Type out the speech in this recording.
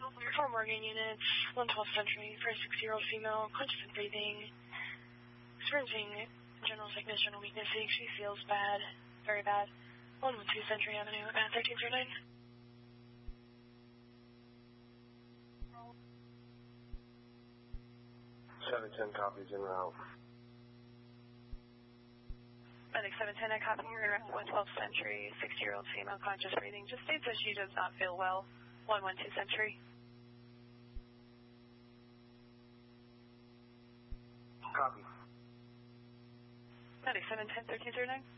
4 Morgan units, 112 Century for a 60-year-old female, conscious and breathing, experiencing general technician weakness. She feels bad, very bad. 112 Century Avenue, 1309. 710 copies en route. Medic 710, I copy you around 112 Century, 60-year-old female, conscious breathing. Just states that she does not feel well. 112 Century. Copy. Medic 710, 1309.